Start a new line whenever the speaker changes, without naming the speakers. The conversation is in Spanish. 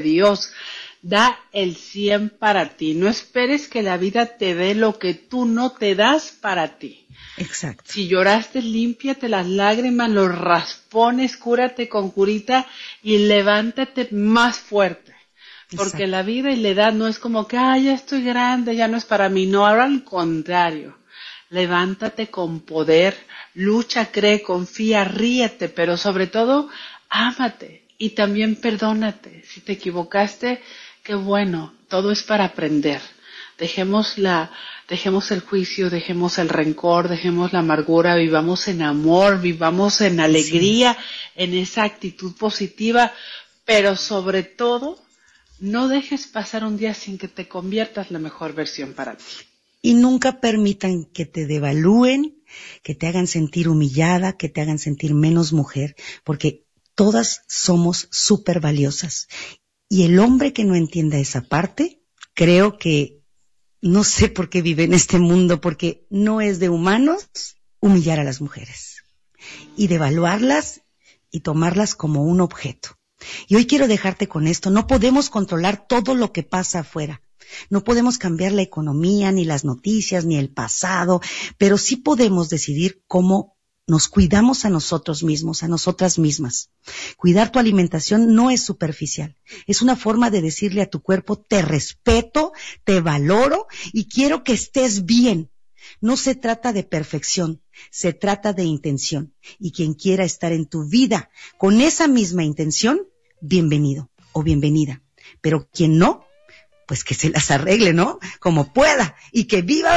Dios. Da el 100 para ti. No esperes que la vida te dé lo que tú no te das para ti.
Exacto.
Si lloraste, límpiate las lágrimas, los raspones, cúrate con curita y levántate más fuerte. Porque
Exacto.
la vida y la edad no es como que, ya estoy grande, ya no es para mí. No, ahora al contrario. Levántate con poder, lucha, cree, confía, ríete, pero sobre todo, ámate y también perdónate. Si te equivocaste, qué bueno, todo es para aprender. Dejemos el juicio, dejemos el rencor, dejemos la amargura, vivamos en amor, vivamos en alegría, en esa actitud positiva, pero sobre todo, no dejes pasar un día sin que te conviertas la mejor versión para ti.
Y nunca permitan que te devalúen, que te hagan sentir humillada, que te hagan sentir menos mujer, porque todas somos súper valiosas. Y el hombre que no entienda esa parte, creo que no sé por qué vive en este mundo, porque no es de humanos humillar a las mujeres y devaluarlas y tomarlas como un objeto. Y hoy quiero dejarte con esto, no podemos controlar todo lo que pasa afuera. No podemos cambiar la economía, ni las noticias, ni el pasado, pero sí podemos decidir cómo nos cuidamos a nosotros mismos, a nosotras mismas. Cuidar tu alimentación no es superficial, es una forma de decirle a tu cuerpo, te respeto, te valoro y quiero que estés bien. No se trata de perfección, se trata de intención. Y quien quiera estar en tu vida con esa misma intención, bienvenido o bienvenida. Pero quien no, pues que se las arregle, ¿no? Como pueda y que viva